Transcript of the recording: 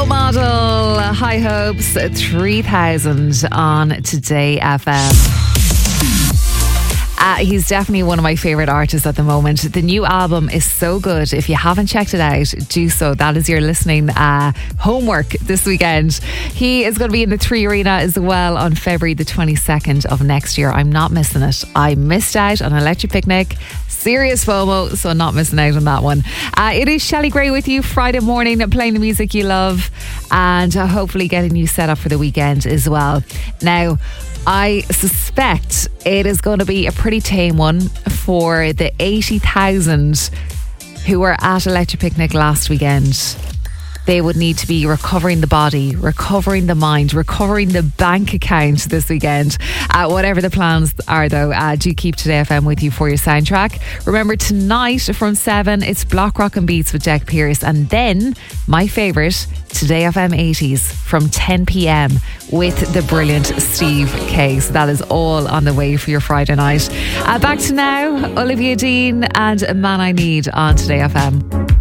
Role Model, High Hopes, 3000 on Today FM. He's definitely one of my favourite artists at the moment. The new album is so good. If you haven't checked it out, do so. That is your listening homework this weekend. He is going to be in the 3 Arena as well on February the 22nd of next year. I'm not missing it. I missed out on Electric Picnic. Serious FOMO, so not missing out on that one. It is Shelley Gray with you Friday morning, playing the music you love and hopefully getting you set up for the weekend as well. Now, I suspect it is going to be a pretty tame one for the 80,000 who were at Electric Picnic last weekend. They would need to be recovering the body, recovering the mind, recovering the bank account this weekend. Whatever the plans are, though, do keep Today FM with you for your soundtrack. Remember, tonight from 7, it's Block Rock and Beats with Jack Pierce. And then, my favourite, Today FM 80s from 10 p.m. with the brilliant Steve K. So that is all on the way for your Friday night. Back to now, Olivia Dean and Man I Need on Today FM.